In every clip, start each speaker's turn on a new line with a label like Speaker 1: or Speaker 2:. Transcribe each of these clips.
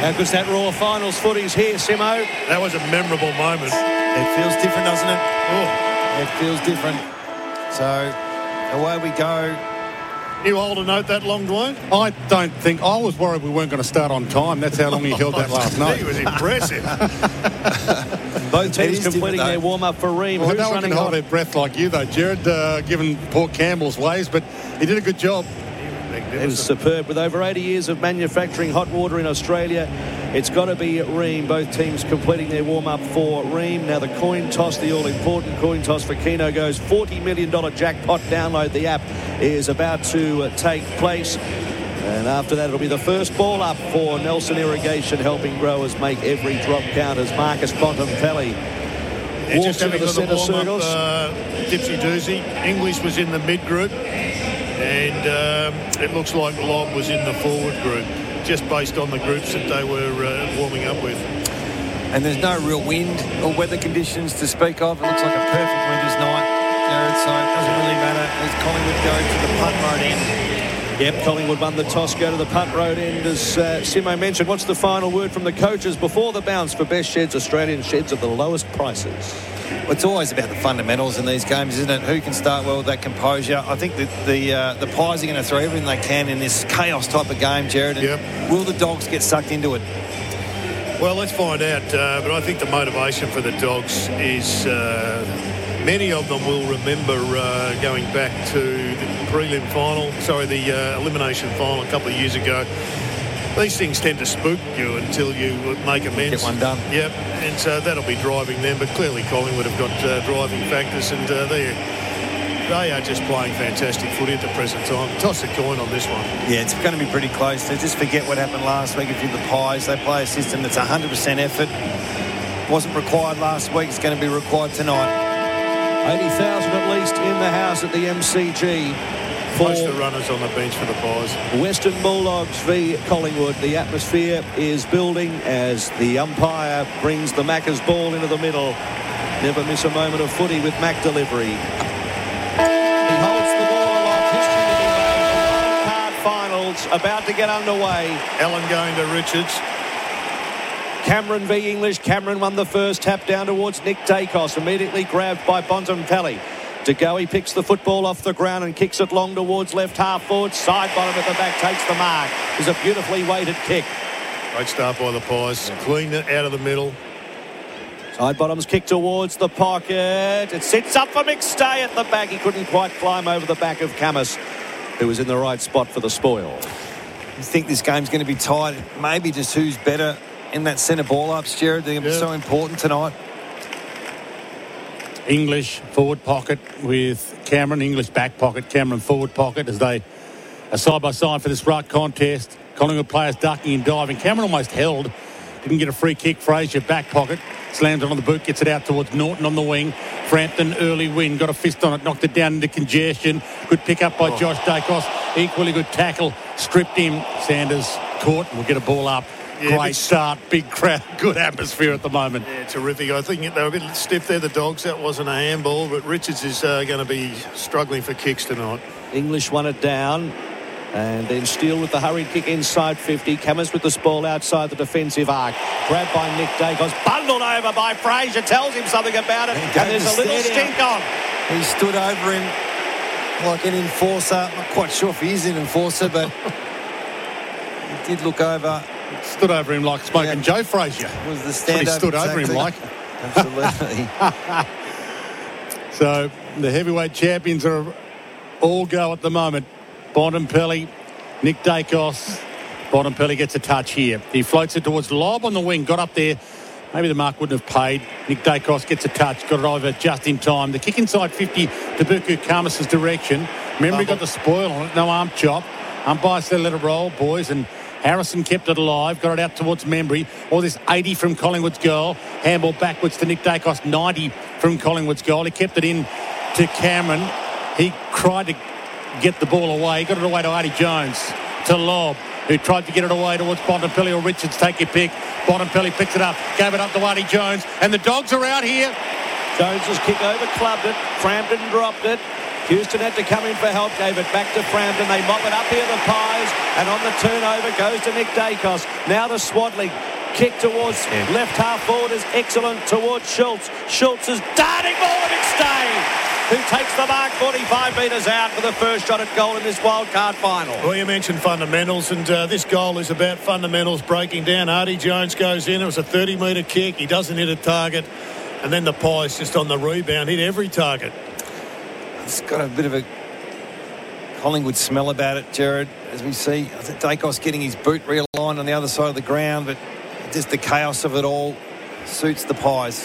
Speaker 1: How good's that Raw Finals footies here, Simo?
Speaker 2: That was a memorable moment.
Speaker 3: It feels different, doesn't it?
Speaker 2: Oh.
Speaker 3: It feels different. So, away we go.
Speaker 2: You hold a note that long, Dwayne?
Speaker 4: I don't think... I was worried we weren't going to start on time. That's how long he held that last night.
Speaker 2: He was impressive.
Speaker 1: Both teams completing their warm-up for Ream.
Speaker 4: Well,
Speaker 1: Who's
Speaker 4: no one
Speaker 1: running
Speaker 4: can hold
Speaker 1: hot?
Speaker 4: their breath like you, though, Jared, given Port Campbell's ways, but he did a good job.
Speaker 1: It was superb. With over 80 years of manufacturing hot water in Australia, it's got to be Ream. Both teams completing their warm-up for Ream. Now the coin toss, the all-important coin toss for Keno goes. $40 million jackpot. Download the app is about to take place. And after that, it'll be the first ball up for Nelson Irrigation, helping growers make every drop count as Marcus Bontempelli walks into the centre circles.
Speaker 2: Dipsy Doozy. English was in the mid-group. And it looks like Lobb was in the forward group, just based on the groups that they were warming up with.
Speaker 3: And there's no real wind or weather conditions to speak of. It looks like a perfect winter's night, Jared, so it doesn't really matter as Collingwood go to the punt road end.
Speaker 1: Yep, Collingwood won the toss, go to the punt road end. As Simo mentioned, what's the final word from the coaches before the bounce for best sheds? Australian sheds at the lowest prices.
Speaker 3: Well, it's always about the fundamentals in these games, isn't it? Who can start well with that composure? I think that the Pies are going to throw everything they can in this chaos type of game, Jared. And will the Dogs get sucked into it?
Speaker 2: Well, let's find out. But I think the motivation for the Dogs is many of them will remember going back to the prelim final, the elimination final a couple of years ago. These things tend to spook you until you make amends.
Speaker 3: Get one done.
Speaker 2: Yep, and so that'll be driving them. But clearly Collingwood have got driving factors, and they are just playing fantastic footy at the present time. Toss a coin on this one.
Speaker 3: Yeah, it's going to be pretty close. So just forget what happened last week. If you're the Pies, they play a system that's 100% effort. Wasn't required last week. It's going to be required tonight.
Speaker 1: 80,000 at least in the house at the MCG.
Speaker 2: Most of the runners on the bench for the Pies.
Speaker 1: Western Bulldogs v Collingwood. The atmosphere is building as the umpire brings the Macca's ball into the middle. Never miss a moment of footy with Mac delivery. He holds the ball aloft. History to be made. Card finals about to get underway.
Speaker 2: Allen going to Richards.
Speaker 1: Cameron v English. Cameron won the first tap down towards Nick Dacos. Immediately grabbed by Bontempelli. To go, he picks the football off the ground and kicks it long towards left half forward. Side bottom at the back takes the mark. It's a beautifully weighted kick.
Speaker 2: Great start by the Pies. Clean it out of the middle.
Speaker 1: Side bottom's kick towards the pocket. It sits up for McStay at the back. He couldn't quite climb over the back of Camus, who was in the right spot for the spoil.
Speaker 3: You think this game's going to be tight? Maybe just who's better in that centre ball ups, Jared. They're so important tonight.
Speaker 4: English forward pocket with Cameron. English back pocket, Cameron forward pocket as they are side by side for this ruck contest. Collingwood players ducking and diving. Cameron almost held. Didn't get a free kick. Fraser back pocket. Slams it on the boot. Gets it out towards Norton on the wing. Frampton early win. Got a fist on it. Knocked it down into congestion. Good pick up by Josh Dacos. Equally good tackle. Stripped him. Sanders caught and will get a ball up.
Speaker 2: Yeah,
Speaker 4: great start. Big crowd. Good atmosphere at the moment.
Speaker 2: Yeah, terrific. I think they were a bit stiff there, the Dogs. That wasn't a handball, but Richards is going to be struggling for kicks tonight.
Speaker 1: English won it down. And then Steele with the hurried kick inside 50. Camus with the ball outside the defensive arc. Grabbed by Nick Dacos. Bundled over by Fraser. Tells him something about it. And there's a little stink on.
Speaker 3: He stood over him like an enforcer. I'm not quite sure if he is an enforcer, but he did look over.
Speaker 4: Stood over him like smoking Joe Frazier.
Speaker 3: Was the stand
Speaker 4: That's what he stood over him like.
Speaker 3: Absolutely.
Speaker 4: So the heavyweight champions are all go at the moment. Bontempelli, Nick Dacos. Bontempelli gets a touch here. He floats it towards Lobb on the wing. Got up there. Maybe the mark wouldn't have paid. Nick Dacos gets a touch. Got it over just in time. The kick inside 50 to Buku Kamas' direction. Remember, he got the spoil on it. No arm chop. Umpire said let it roll, boys. And Harrison kept it alive. Got it out towards Membry. All this 80 from Collingwood's goal. Handball backwards to Nick Dacos. 90 from Collingwood's goal. He kept it in to Cameron. He tried to get the ball away. Got it away to Artie Jones. To Lobb, who tried to get it away towards Bontempelli or Richards. Take your pick. Bontempelli picks it up. Gave it up to Artie Jones. And the Dogs are out here.
Speaker 1: Jones's kick over clubbed it. Frampton dropped it. Houston had to come in for help, gave it back to Frampton. They mop it up here, the Pies, and on the turnover goes to Nick Dacos. Now to Swadling. Kick towards left half forward is excellent towards Schultz. Schultz is darting ball to McStay, who takes the mark 45 metres out for the first shot at goal in this wildcard final.
Speaker 2: Well, you mentioned fundamentals, and this goal is about fundamentals breaking down. Artie Jones goes in. It was a 30-metre kick. He doesn't hit a target. And then the Pies just on the rebound hit every target.
Speaker 3: It's got a bit of a Collingwood smell about it, Jared, as we see. I think Dacos getting his boot realigned on the other side of the ground, but just the chaos of it all suits the Pies.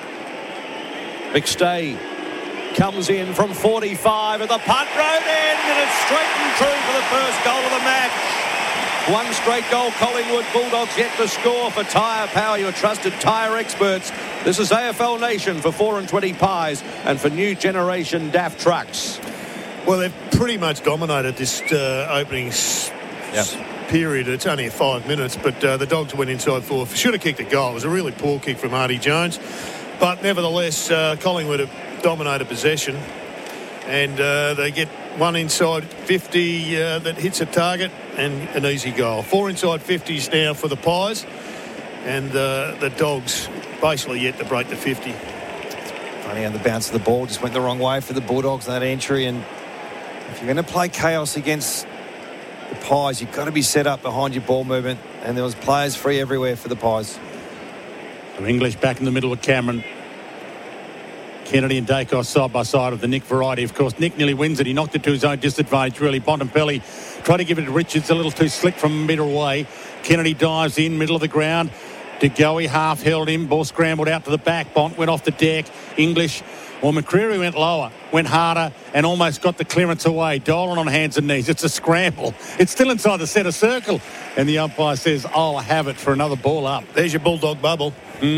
Speaker 1: McStay comes in from 45 and the punt rode in, and it's straight and true for the first goal of the match. One straight goal, Collingwood Bulldogs yet to score for Tyre Power, your trusted tyre experts. This is AFL Nation for 4 and 20 Pies and for new generation DAF trucks.
Speaker 2: Well, they've pretty much dominated this opening period. It's only 5 minutes, but the Dogs went inside 4. Should have kicked a goal. It was a really poor kick from Artie Jones. But nevertheless, Collingwood have dominated possession. And they get one inside 50 that hits a target and an easy goal. 4 inside 50s now for the Pies. And the Dogs basically yet to break the 50.
Speaker 3: Funny how the bounce of the ball just went the wrong way for the Bulldogs in that entry. And if you're going to play chaos against the Pies, you've got to be set up behind your ball movement. And there was players free everywhere for the Pies.
Speaker 4: So English back in the middle with Cameron. Kennedy and Dacos side by side of the Nick variety. Of course, Nick nearly wins it. He knocked it to his own disadvantage, really. Bontempelli tried to give it to Richards, a little too slick from a metre away. Kennedy dives in, middle of the ground. De Goey half held him. Ball scrambled out to the back. Bont went off the deck. English, well, McCreery went lower, went harder, and almost got the clearance away. Dolan on hands and knees. It's a scramble. It's still inside the centre circle. And the umpire says, I'll have it for another ball up.
Speaker 2: There's your Bulldog bubble.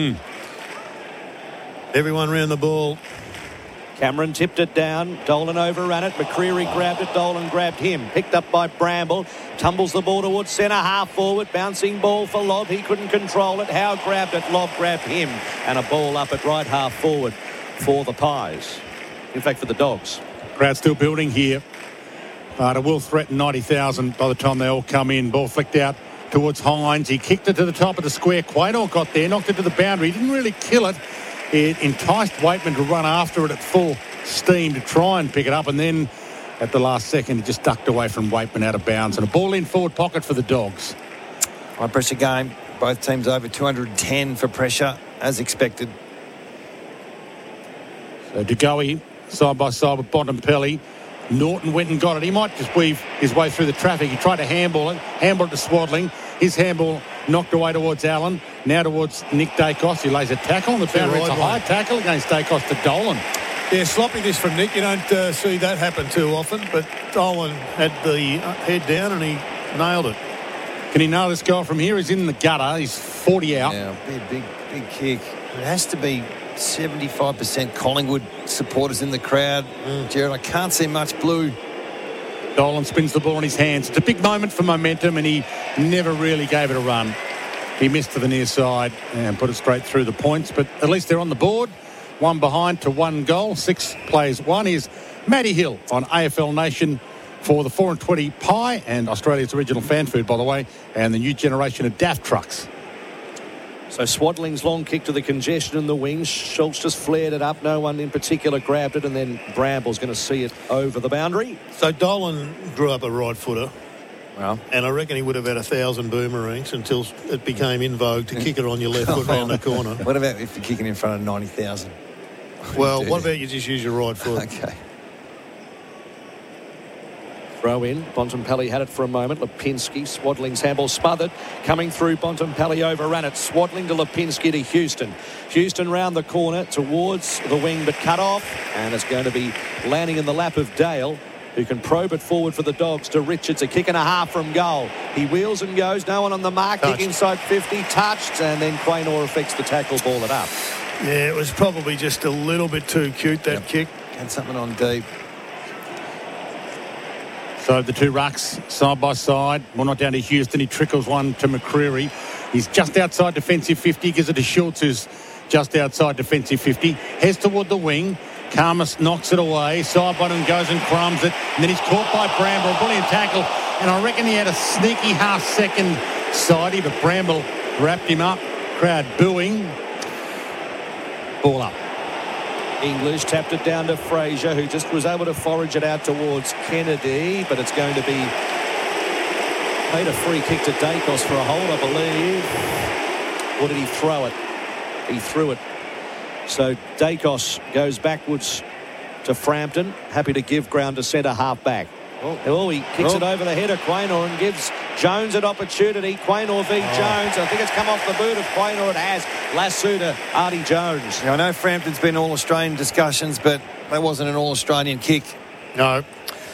Speaker 2: Everyone round the ball.
Speaker 1: Cameron tipped it down. Dolan overran it. McCreery grabbed it. Dolan grabbed him. Picked up by Bramble. Tumbles the ball towards centre half forward. Bouncing ball for Lobb. He couldn't control it. Howe grabbed it. Lobb grabbed him. And a ball up at right half forward for the Pies. In fact, for the Dogs.
Speaker 4: Crowd still building here. But it will threaten 90,000 by the time they all come in. Ball flicked out towards Hines. He kicked it to the top of the square. Quaynor got there. Knocked it to the boundary. He didn't really kill it. It enticed Waitman to run after it at full steam to try and pick it up, and then at the last second he just ducked away from Waitman out of bounds, and a ball in forward pocket for the Dogs.
Speaker 3: High pressure game. Both teams over 210 for pressure as expected.
Speaker 4: So De Goey side by side with Bontempelli. Norton went and got it. He might just weave his way through the traffic. He tried to handball it to Swadling. His handball knocked away towards Allen. Now towards Nick Dacos. He lays a tackle on the boundary. It's a high tackle against Dacos to Dolan.
Speaker 2: Yeah, sloppiness from Nick. You don't see that happen too often, but Dolan had the head down and he nailed it.
Speaker 4: Can he nail this goal from here? He's in the gutter. He's 40 out.
Speaker 3: Yeah, big kick. It has to be 75% Collingwood supporters in the crowd. Jared, I can't see much blue.
Speaker 4: Dolan spins the ball in his hands. It's a big moment for momentum, and he never really gave it a run. He missed to the near side and put it straight through the points, but at least they're on the board. One behind to one goal. 6 plays one. Is Matty Hill on AFL Nation for the 4 and 20 Pie and Australia's original fan food, by the way, and the new generation of DAF trucks.
Speaker 1: So Swadling's long kick to the congestion in the wings. Schultz just flared it up. No one in particular grabbed it, and then Bramble's going to see it over the boundary.
Speaker 2: So Dolan grew up a right footer.
Speaker 3: Well,
Speaker 2: and I reckon he would have had 1,000 boomerangs until it became in vogue to kick it on your left foot round the corner.
Speaker 3: What about if you're kicking in front of 90,000?
Speaker 2: Well, what about you just use your right foot?
Speaker 3: Okay.
Speaker 1: Throw in. Bontempelli had it for a moment. Lipinski. Swadling's handball smothered. Coming through. Bontempelli overran it. Swadling to Lipinski to Houston. Houston round the corner towards the wing, but cut off. And it's going to be landing in the lap of Dale, who can probe it forward for the Dogs to Richards. A kick and a half from goal. He wheels and goes. No one on the mark. Touched. Kick inside 50. Touched. And then Quaynor affects the tackle. Ball it up.
Speaker 2: Yeah, it was probably just a little bit too cute, that kick.
Speaker 3: Had something on deep.
Speaker 4: So the two rucks side by side. Well, not down to Houston. He trickles one to McCreery. He's just outside defensive 50. Gives it to Schultz, who's just outside defensive 50. Heads toward the wing. Karmas knocks it away. Sidebottom goes and crumbs it. And then he's caught by Bramble. Brilliant tackle. And I reckon he had a sneaky half-second sidey, but Bramble wrapped him up. Crowd booing. Ball up.
Speaker 1: English tapped it down to Fraser, who just was able to forage it out towards Kennedy, but it's going to be made a free kick to Dacos for a hold, I believe. Or did he throw it? He threw it. So Dacos goes backwards to Frampton, happy to give ground to centre half back. He kicks it over the head of Quaynor and gives Jones an opportunity. Quaynor v Jones. I think it's come off the boot of Quaynor. It has. Lasso to Artie Jones.
Speaker 3: Now, I know Frampton's been All-Australian discussions, but that wasn't an All-Australian kick.
Speaker 2: No.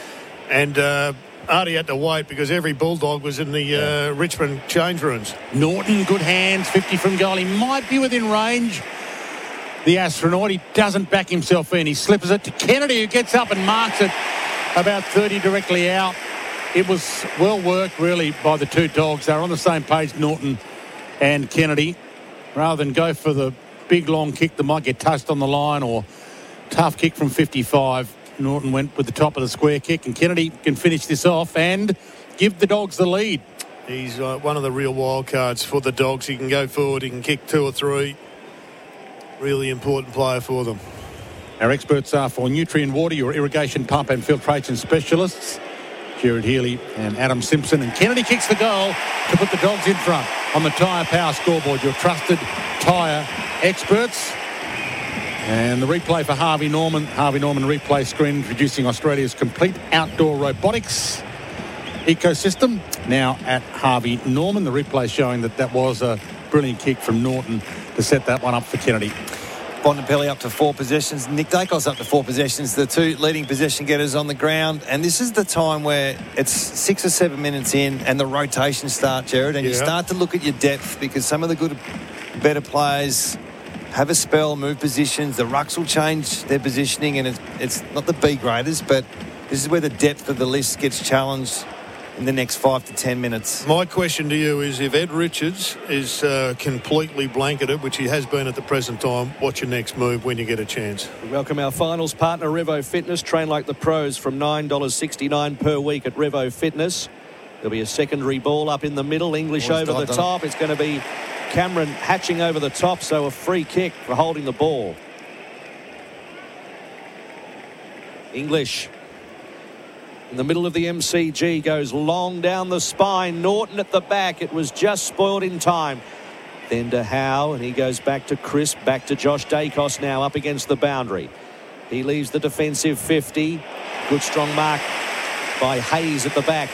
Speaker 2: And Artie had to wait because every Bulldog was in the Richmond change rooms.
Speaker 4: Norton, good hands, 50 from goal. He might be within range. The astronaut, he doesn't back himself in. He slips it to Kennedy, who gets up and marks it about 30 directly out. It was well worked, really, by the two dogs. They were on the same page, Norton and Kennedy. Rather than go for the big, long kick that might get touched on the line or tough kick from 55, Norton went with the top of the square kick, and Kennedy can finish this off and give the Dogs the lead.
Speaker 2: He's one of the real wild cards for the Dogs. He can go forward, he can kick 2 or 3. Really important player for them.
Speaker 4: Our experts are for Nutrien Water, your irrigation pump and filtration specialists, Jared Healy and Adam Simpson. And Kennedy kicks the goal to put the Dogs in front on the Tyre Power scoreboard, your trusted tyre experts. And the replay for Harvey Norman. Harvey Norman replay screen introducing Australia's complete outdoor robotics ecosystem. Now at Harvey Norman, the replay showing that was a brilliant kick from Norton to set that one up for Kennedy.
Speaker 3: Bontempelli up to 4 possessions. Nick Dacos up to 4 possessions. The two leading possession getters on the ground. And this is the time where it's 6 or 7 minutes in and the rotations start, Jared. And you start to look at your depth because some of the good, better players have a spell, move positions. The rucks will change their positioning, and it's not the B graders, but this is where the depth of the list gets challenged in the next 5 to 10 minutes.
Speaker 2: My question to you is, if Ed Richards is completely blanketed, which he has been at the present time, what's your next move when you get a chance?
Speaker 1: We welcome our finals partner, Revo Fitness. Train like the pros from $9.69 per week at Revo Fitness. There'll be a secondary ball up in the middle. English over the top. It's going to be Cameron hatching over the top, so a free kick for holding the ball. English in the middle of the MCG, goes long down the spine. Norton at the back. It was just spoiled in time. Then to Howe, and he goes back to Chris, back to Josh Dacos now up against the boundary. He leaves the defensive 50. Good strong mark by Hayes at the back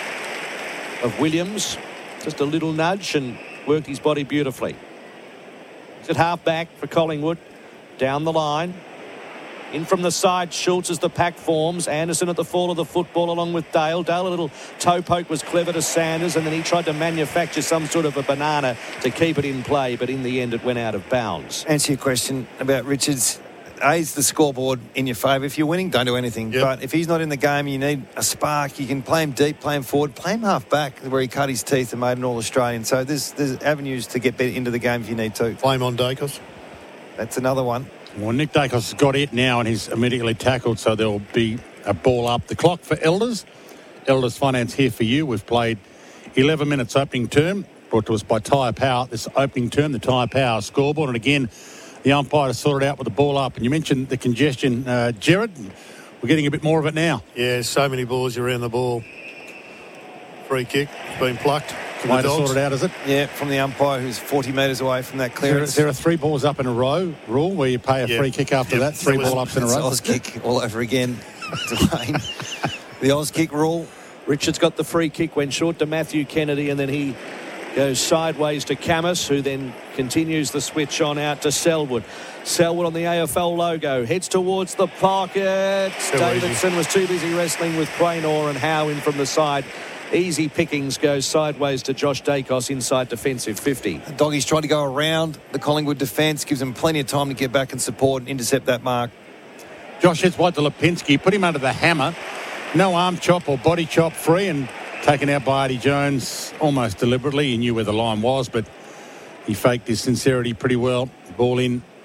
Speaker 1: of Williams. Just a little nudge and worked his body beautifully. He's at half back for Collingwood. Down the line. In from the side, Schultz as the pack forms. Anderson at the fall of the football along with Dale. Dale, a little toe poke was clever to Sanders, and then he tried to manufacture some sort of a banana to keep it in play, but in the end it went out of bounds.
Speaker 3: Answer your question about Richards. A's the scoreboard in your favour. If you're winning, don't do anything.
Speaker 2: Yep.
Speaker 3: But if he's not in the game, you need a spark. You can play him deep, play him forward, play him half back where he cut his teeth and made an All-Australian. So there's avenues to get into the game if you need to.
Speaker 2: Flame on Dacos.
Speaker 3: That's another one.
Speaker 4: Well, Nick Dacos has got it now and he's immediately tackled, so there will be a ball up. The clock for Elders. Elders Finance here for you. We've played 11 minutes opening term, brought to us by Tyre Power. This opening term, the Tyre Power scoreboard. And again, the umpire sorted out with the ball up. And you mentioned the congestion, Jared. We're getting a bit more of it now.
Speaker 2: Yeah, so many balls around the ball. Free kick, been plucked.
Speaker 4: Way to sort it out, is it?
Speaker 3: Yeah, from the umpire who's 40 metres away from that clearance.
Speaker 4: There are 3 balls up in a row rule where you pay a free kick after that. 3 ball ups in a row.
Speaker 3: Oz kick all over again. Dwayne. The Oz kick rule.
Speaker 1: Richards got the free kick, went short to Matthew Kennedy, and then he goes sideways to Camus, who then continues the switch on out to Selwood. Selwood on the AFL logo, heads towards the pocket. Davidson was too busy wrestling with Quaynor, and Howe in from the side. Easy pickings, goes sideways to Josh Dacos inside defensive 50.
Speaker 3: Doggies tried to go around the Collingwood defence, gives them plenty of time to get back and support and intercept that mark.
Speaker 4: Josh heads wide to Lipinski, put him under the hammer. No arm chop or body chop, free and taken out by Artie Jones almost deliberately. He knew where the line was, but he faked his sincerity pretty well. Ball in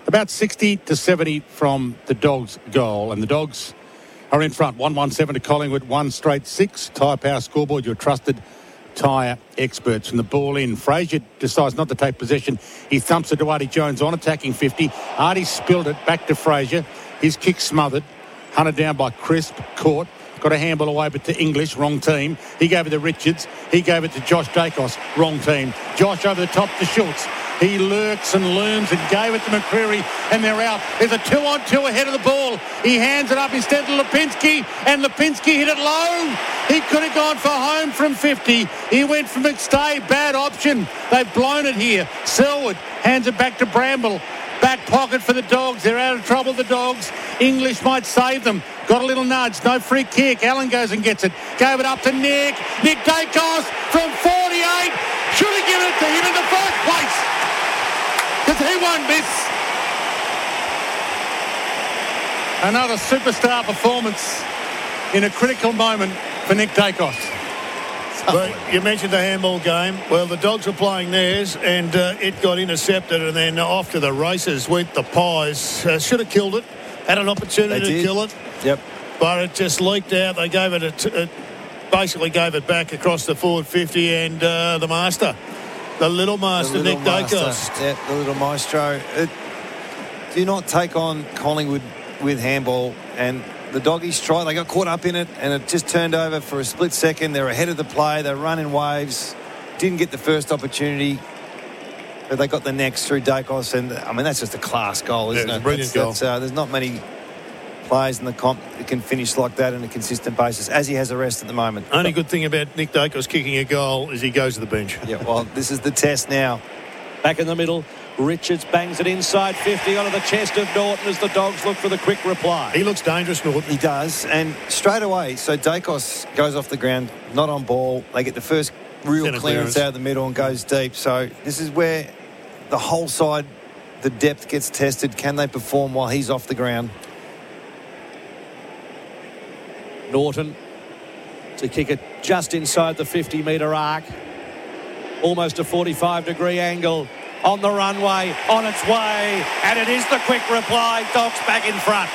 Speaker 4: About 60 to 70 from the Dogs' goal. And the Dogs are in front. 1-1-7 to Collingwood, 1 straight 6. Tyre Power scoreboard, your trusted tyre experts. From the ball in, Frazier decides not to take possession. He thumps it to Artie Jones on attacking 50. Artie spilled it back to Frazier. His kick smothered. Hunted down by Crisp. Caught. Got a handball away, but to English, wrong team. He gave it to Richards. He gave it to Josh Dacos, wrong team. Josh over the top to Schultz. He lurks and looms and gave it to McCreery, and they're out. There's a 2-on-2 ahead of the ball. He hands it up instead to Lipinski, and Lipinski hit it low. He could have gone for home from 50. He went for McStay. Bad option. They've blown it here. Selwood hands it back to Bramble. Back pocket for the Dogs. They're out of trouble, the Dogs. English might save them. Got a little nudge. No free kick. Allen goes and gets it. Gave it up to Nick. Nick Dacos from 48. Should have given it to him in the first place, because he won't miss. Another superstar performance in a critical moment for Nick Dacos.
Speaker 2: Well, you mentioned the handball game. Well, the Dogs were playing theirs, and it got intercepted, and then off to the races went the Pies. Should have killed it. Had an opportunity to kill it.
Speaker 3: Yep.
Speaker 2: But it just leaked out. They gave it basically gave it back across the forward 50, and the master, the little master, Nick Dacos.
Speaker 3: Yeah, the little maestro. Do not take on Collingwood with handball, and the Doggies tried. They got caught up in it, and it just turned over for a split second. They're ahead of the play. They run in waves. Didn't get the first opportunity, but they got the next through Dacos, and I mean that's just a class goal, isn't it?
Speaker 2: Brilliant goal.
Speaker 3: There's not many players in the comp that can finish like that on a consistent basis, as he has a rest at the moment.
Speaker 2: Only good thing about Nick Dacos kicking a goal is he goes to the bench.
Speaker 3: Yeah, well, this is the test now.
Speaker 1: Back in the middle, Richards bangs it inside 50 onto the chest of Norton as the Dogs look for the quick reply.
Speaker 2: He looks dangerous, Norton.
Speaker 3: He does, and straight away, so Dacos goes off the ground, not on ball. They get the first real clearance out of the middle and goes deep. So this is where the whole side, the depth gets tested. Can they perform while he's off the ground?
Speaker 1: Norton to kick it just inside the 50-metre arc. Almost a 45-degree angle on the runway, on its way, and it is the quick reply. Dogs back in front.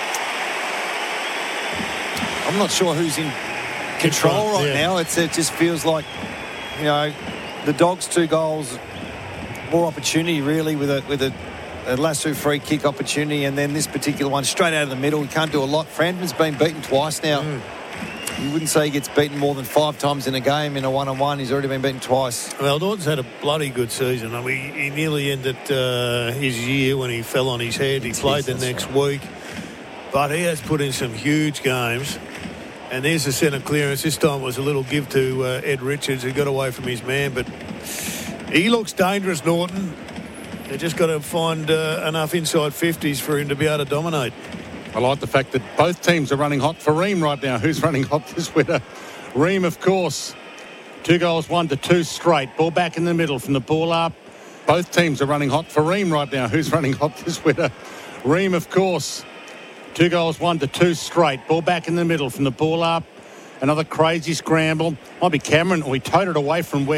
Speaker 3: I'm not sure who's in control right now. It just feels like, you know, the Dogs 2 goals, more opportunity really with a Lasso free kick opportunity, and then this particular one straight out of the middle. He can't do a lot. Franden's been beaten twice now. You wouldn't say he gets beaten more than 5 times in a game in a one-on-one. He's already been beaten twice.
Speaker 2: Well, Norton's had a bloody good season. I mean, he nearly ended his year when he fell on his head. He played the next week. But he has put in some huge games. And there's the centre clearance. This time it was a little give to Ed Richards, who got away from his man. But he looks dangerous, Norton. They just got to find enough inside 50s for him to be able to dominate.
Speaker 4: I like the fact that both teams are running hot for Ream right now. Who's running hot this winter? Ream, of course. 2 goals, 1-2 straight. Ball back in the middle from the ball up. Both teams are running hot for Ream right now. Who's running hot this winter? Ream, of course. 2 goals, 1-2 straight. Ball back in the middle from the ball up. Another crazy scramble. Might be Cameron, or he towed it away from West.